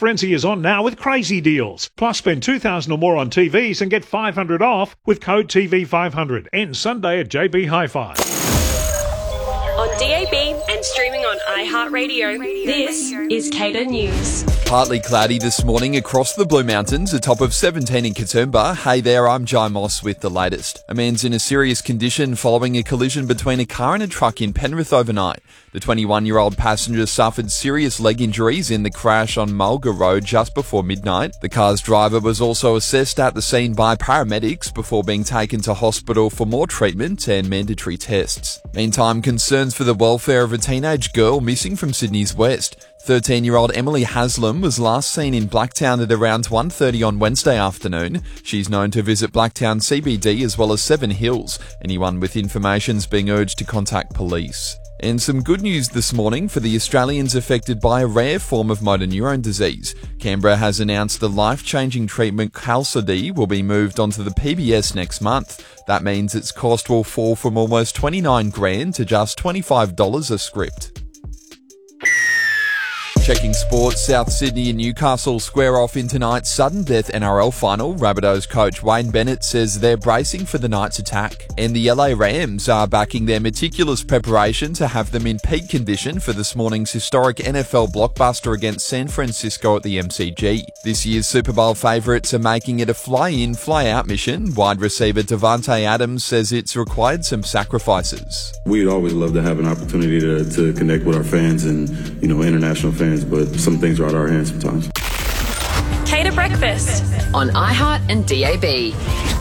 Frenzy is on now with crazy deals. Plus, spend $2,000 or more on TVs and get $500 off with code TV500. Ends Sunday at JB Hi-Fi. On DAB and streaming on iHeartRadio, this is Cater News. Partly cloudy this morning across the Blue Mountains, a top of 17 in Katoomba. Hey there, I'm Jai Moss with the latest. A man's in a serious condition following a collision between a car and a truck in Penrith overnight. The 21-year-old passenger suffered serious leg injuries in the crash on Mulga Road just before midnight. The car's driver was also assessed at the scene by paramedics before being taken to hospital for more treatment and mandatory tests. Meantime, concerns for the welfare of a teenage girl missing from Sydney's west. 13-year-old Emily Haslam was last seen in Blacktown at around 1:30 on Wednesday afternoon. She's known to visit Blacktown CBD as well as Seven Hills. Anyone with information's being urged to contact police. And some good news this morning for the Australians affected by a rare form of motor neurone disease. Canberra has announced the life-changing treatment Qalsody will be moved onto the PBS next month. That means its cost will fall from almost $29,000 to just $25 a script. Checking sports, South Sydney and Newcastle square off in tonight's sudden death NRL final. Rabbitohs coach Wayne Bennett says they're bracing for the night's attack. And the LA Rams are backing their meticulous preparation to have them in peak condition for this morning's historic NFL blockbuster against San Francisco at the MCG. This year's Super Bowl favourites are making it a fly-in, fly-out mission. Wide receiver Devontae Adams says it's required some sacrifices. We'd always love to have an opportunity to connect with our fans and, international fans. But some things are out of our hands sometimes. Cater Breakfast on iHeart and DAB.